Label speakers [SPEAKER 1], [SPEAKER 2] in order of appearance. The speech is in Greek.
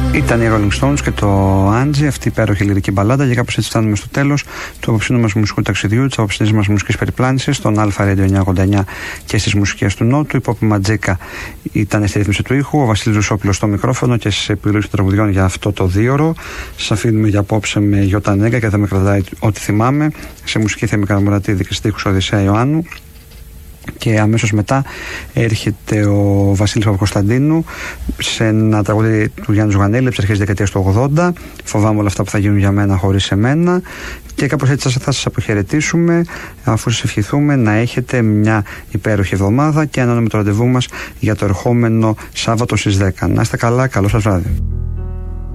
[SPEAKER 1] Ήταν οι Rolling Stones και το Angie, αυτή η υπέροχη λυρική μπαλάντα, και κάπως έτσι φτάνουμε στο τέλος του απόψινου μας μουσικού ταξιδιού, της απόψινης μας μουσικής περιπλάνησης, στον Αλφα Radio 989 και στις μουσικές του Νότου. Η Πόπη Ματζίκα ήταν στη ρύθμιση του ήχου, ο Βασίλης Ρουσόπουλος στο μικρόφωνο και στις επιλογές των τραγουδιών για αυτό το 2ωρο. Σας αφήνουμε για απόψε με Γιώτα Νέγκα και δεν με κρατάει ό,τι θυμάμαι. Σε μουσική Θέμη Καραμουρατίδη και στίχους Οδυσσέα Ιωάννου. Και αμέσως μετά έρχεται ο Βασίλης Παπακοσταντίνου σε ένα τραγούδι του Γιάννη Ζουγανέλη από τις αρχές της δεκαετίας του 80. Φοβάμαι όλα αυτά που θα γίνουν για μένα χωρίς εμένα. Και κάπως έτσι θα σας αποχαιρετήσουμε, αφού σας ευχηθούμε να έχετε μια υπέροχη εβδομάδα και ανανεώνουμε το ραντεβού μας για το ερχόμενο Σάββατο στις 10. Να είστε καλά, καλό σας βράδυ.